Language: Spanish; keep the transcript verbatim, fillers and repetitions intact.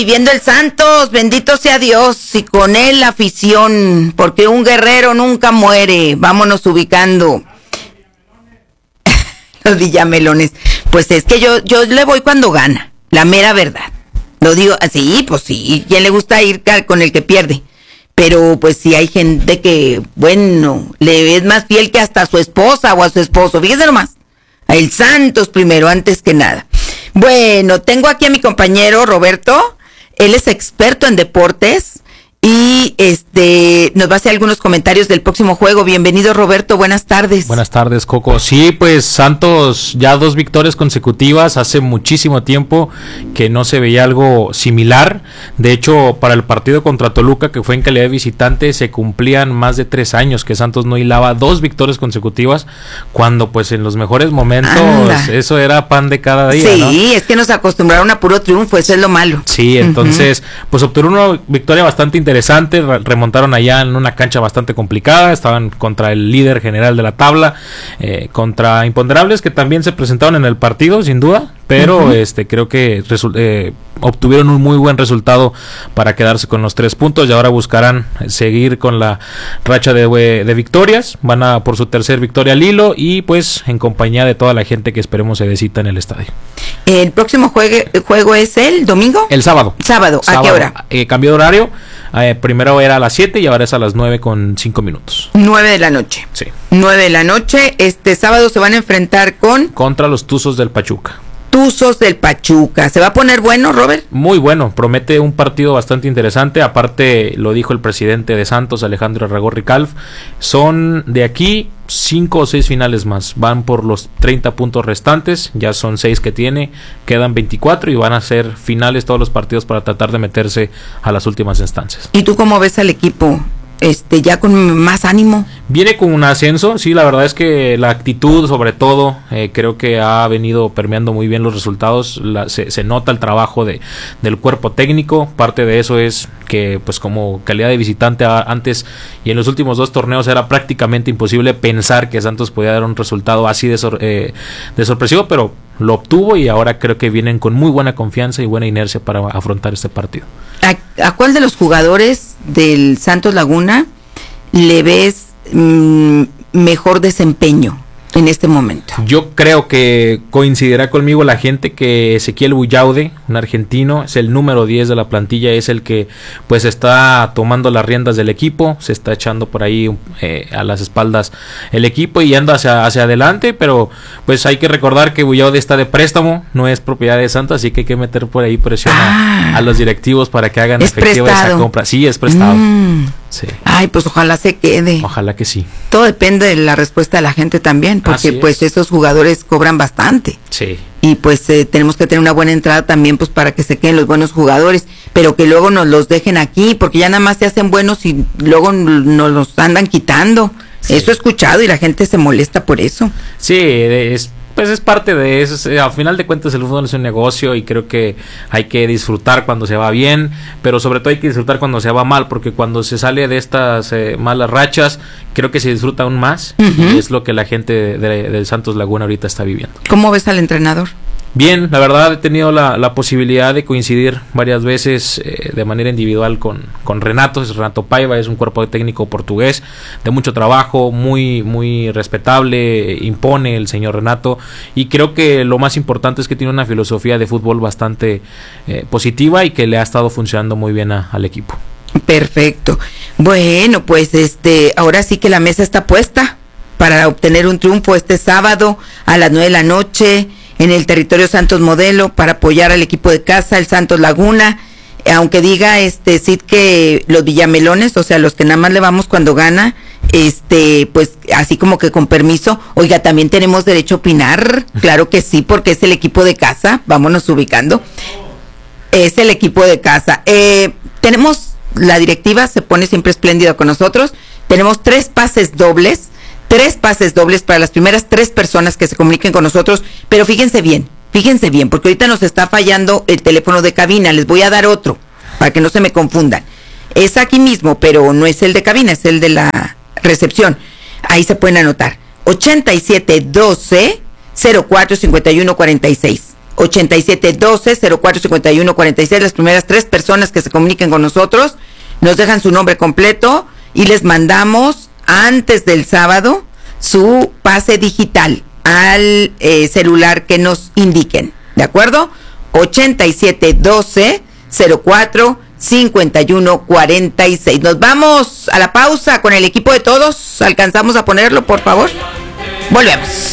Viviendo el Santos, bendito sea Dios, y con él la afición, porque un guerrero nunca muere. Vámonos ubicando. Los Villamelones. Pues es que yo, yo le voy cuando gana, la mera verdad. Lo digo así, pues sí, ¿quién le gusta ir con el que pierde? Pero pues sí hay gente que, bueno, le es más fiel que hasta a su esposa o a su esposo. Fíjese nomás, el Santos primero, antes que nada. Bueno, tengo aquí a mi compañero Roberto. Él es experto en deportes y este nos va a hacer algunos comentarios del próximo juego. Bienvenido, Roberto, buenas tardes. Buenas tardes, Coco. Sí, pues Santos ya dos victorias consecutivas, hace muchísimo tiempo que no se veía algo similar. De hecho, para el partido contra Toluca, que fue en calidad de visitante, se cumplían más de tres años que Santos no hilaba dos victorias consecutivas, cuando pues en los mejores momentos Anda. eso era pan de cada día, Sí, ¿no? es que nos acostumbraron a puro triunfo, eso es lo malo. Sí, entonces, uh-huh. pues obtuvieron una victoria bastante interesante. Interesante, remontaron allá en una cancha bastante complicada, estaban contra el líder general de la tabla, eh, contra Imponderables, que también se presentaron en el partido, sin duda, pero uh-huh. este creo que resu- eh, obtuvieron un muy buen resultado para quedarse con los tres puntos y ahora buscarán seguir con la racha de, de victorias, van a por su tercer victoria al hilo y pues en compañía de toda la gente que esperemos se visita en el estadio. ¿El próximo juegue, juego es el domingo? El sábado. Sábado, ¿a sábado, qué hora? Eh, cambió de horario. Eh, primero era a las siete y ahora es a las nueve con cinco minutos. nueve de la noche. Sí. nueve de la noche. Este sábado se van a enfrentar con... Contra los Tuzos del Pachuca. Tuzos del Pachuca. ¿Se va a poner bueno, Robert? Muy bueno. Promete un partido bastante interesante. Aparte, lo dijo el presidente de Santos, Alejandro Arragorri Calf. Son de aquí cinco o seis finales más. Van por los treinta puntos restantes. Ya son seis que tiene. Quedan veinticuatro y van a ser finales todos los partidos para tratar de meterse a las últimas instancias. ¿Y tú cómo ves al equipo? Este, ya con más ánimo. Viene con un ascenso, sí, la verdad es que la actitud, sobre todo, eh, creo que ha venido permeando muy bien los resultados. La, se, se nota el trabajo de del cuerpo técnico. Parte de eso es que, pues, como calidad de visitante a, antes y en los últimos dos torneos era prácticamente imposible pensar que Santos podía dar un resultado así de, sor, eh, de sorpresivo, pero lo obtuvo y ahora creo que vienen con muy buena confianza y buena inercia para afrontar este partido. ¿A, a cuál de los jugadores del Santos Laguna le ves mmm, mejor desempeño en este momento? Yo creo que coincidirá conmigo la gente que Ezequiel Bullaude, un argentino, es el número diez de la plantilla, es el que pues está tomando las riendas del equipo, se está echando por ahí eh, a las espaldas el equipo y anda hacia, hacia adelante, pero pues hay que recordar que Bullaude está de préstamo, no es propiedad de Santos, así que hay que meter por ahí presión ah, a, a los directivos para que hagan efectiva prestado. esa compra. Sí, es prestado. Mm. Sí. Ay, pues ojalá se quede. Ojalá que sí. Todo depende de la respuesta de la gente también, porque Así pues es. esos jugadores cobran bastante. Sí. Y pues eh, tenemos que tener una buena entrada también pues para que se queden los buenos jugadores, pero que luego nos los dejen aquí, porque ya nada más se hacen buenos y luego nos los andan quitando. Sí. Eso he escuchado y la gente se molesta por eso. Sí, es pues es parte de eso, al final de cuentas el fútbol es un negocio y creo que hay que disfrutar cuando se va bien, pero sobre todo hay que disfrutar cuando se va mal, porque cuando se sale de estas eh, malas rachas, creo que se disfruta aún más, uh-huh. y es lo que la gente de, de, del Santos Laguna ahorita está viviendo. ¿Cómo ves al entrenador? Bien, la verdad he tenido la, la posibilidad de coincidir varias veces eh, de manera individual con, con Renato, es Renato Paiva, es un cuerpo técnico portugués de mucho trabajo, muy muy respetable, impone el señor Renato, y creo que lo más importante es que tiene una filosofía de fútbol bastante eh, positiva y que le ha estado funcionando muy bien a, al equipo. Perfecto. Bueno, pues este ahora sí que la mesa está puesta para obtener un triunfo este sábado a las nueve de la noche en el territorio Santos Modelo para apoyar al equipo de casa, el Santos Laguna, aunque diga este Cid que los Villamelones, o sea, los que nada más le vamos cuando gana, este, pues así como que con permiso, oiga, también tenemos derecho a opinar, claro que sí, porque es el equipo de casa, vámonos ubicando, es el equipo de casa. Eh, tenemos, la directiva se pone siempre espléndida con nosotros, tenemos tres pases dobles, Tres pases dobles para las primeras tres personas que se comuniquen con nosotros, pero fíjense bien, fíjense bien, porque ahorita nos está fallando el teléfono de cabina, les voy a dar otro, para que no se me confundan. Es aquí mismo, pero no es el de cabina, es el de la recepción. Ahí se pueden anotar. ochenta y siete doce cero cuatro cincuenta y uno cuarenta y seis. ochenta y siete doce, cero cuatro cincuenta y uno cuarenta y seis. Las primeras tres personas que se comuniquen con nosotros nos dejan su nombre completo y les mandamos antes del sábado su pase digital al eh, celular que nos indiquen, ¿de acuerdo? ochenta y siete doce, cero cuatro cincuenta y uno cuarenta y seis. Nos vamos a la pausa con el equipo de todos. ¿Alcanzamos a ponerlo, por favor? Volvemos.